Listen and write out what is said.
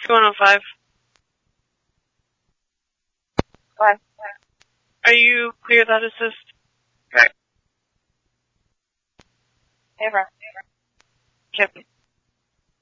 2105. What? Are you clear that assist? Hey, bro. Yep.